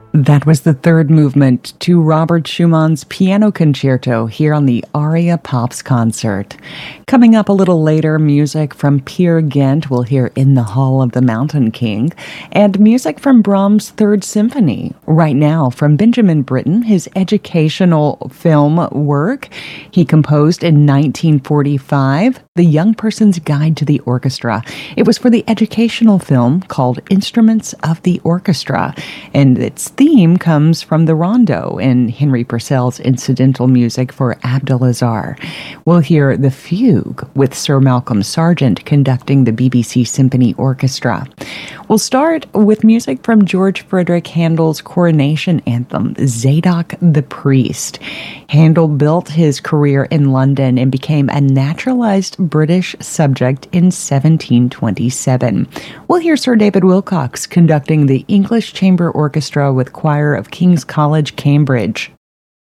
That was the third movement to Robert Schumann's Piano Concerto here on the Aria Pops concert. Coming up a little later, music from Peer Gynt we'll hear In the Hall of the Mountain King, and music from Brahms' Third Symphony. Right now, from Benjamin Britten, his educational film work he composed in 1945, The Young Person's Guide to the Orchestra. It was for the educational film called Instruments of the Orchestra, and its theme comes from the rondo in Henry Purcell's incidental music for Abdul-Azar. We'll hear The Fugue with Sir Malcolm Sargent conducting the BBC Symphony Orchestra. We'll start with music from George Frederick Handel's coronation anthem, Zadok the Priest. Handel built his career in London and became a naturalized British subject in 1727. We'll hear Sir David Wilcox conducting the English Chamber Orchestra with Choir of King's College, Cambridge.